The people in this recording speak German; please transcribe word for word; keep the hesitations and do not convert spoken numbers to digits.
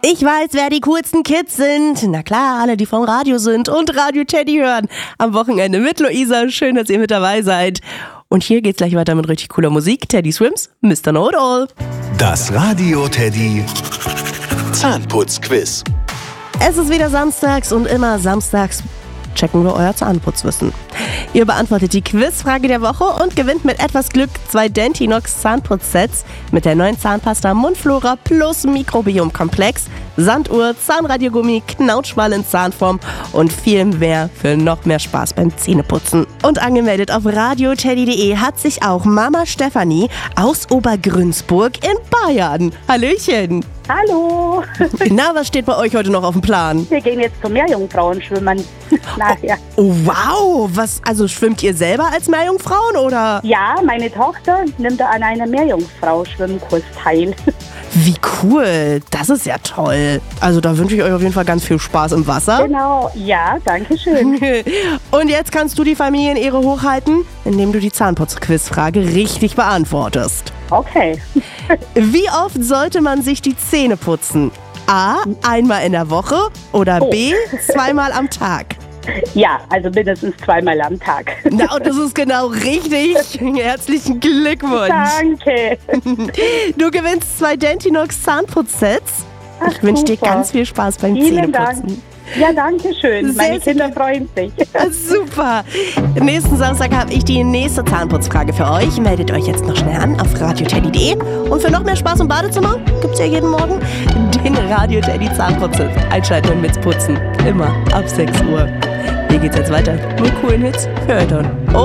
Ich weiß, wer die coolsten Kids sind. Na klar, alle, die vom Radio sind und Radio Teddy hören. Am Wochenende mit Luisa. Schön, dass ihr mit dabei seid. Und hier geht's gleich weiter mit richtig cooler Musik. Teddy Swims, Mister Know-it-all. Das Radio Teddy Zahnputzquiz. Es ist wieder samstags und immer samstags checken wir euer Zahnputzwissen. Ihr beantwortet die Quizfrage der Woche und gewinnt mit etwas Glück zwei Dentinox Zahnputzsets mit der neuen Zahnpasta Mundflora plus Mikrobiomkomplex, Sanduhr, Zahnradiogummi, Knautschball in Zahnform und viel mehr für noch mehr Spaß beim Zähneputzen. Und angemeldet auf radioteddy punkt de hat sich auch Mama Stefanie aus Obergrünsburg in Bayern. Hallöchen! Hallo! Na, was steht bei euch heute noch auf dem Plan? Wir gehen jetzt zum Meerjungfrauen schwimmen. Nachher. Oh, wow! Was, also schwimmt ihr selber als Meerjungfrauen oder? Ja, meine Tochter nimmt an einem Meerjungfrau-Schwimmkurs teil. Wie cool! Das ist ja toll. Also da wünsche ich euch auf jeden Fall ganz viel Spaß im Wasser. Genau, ja, danke schön. Und jetzt kannst du die Familienehre hochhalten, indem du die Zahnputzquizfrage richtig beantwortest. Okay. Wie oft sollte man sich die Zähne putzen? A, einmal in der Woche oder Oh. B, zweimal am Tag? Ja, also mindestens zweimal am Tag. Na, und das ist genau richtig. Herzlichen Glückwunsch. Danke. Du gewinnst zwei Dentinox Zahnputzsets. Ach, Ich wünsche dir super. ganz viel Spaß beim Vielen Dank. Zähneputzen. Ja, danke schön. Sehr, Meine sehr Kinder gerne. freuen sich. Super. Nächsten Samstag habe ich die nächste Zahnputzfrage für euch. Meldet euch jetzt noch schnell an auf radioteddy punkt de. Und für noch mehr Spaß im Badezimmer gibt es ja jeden Morgen den Radio Teddy Zahnputzer. Einschalten und mitputzen. Immer ab sechs Uhr. Hier geht's jetzt weiter mit coolen Hits für Eltern.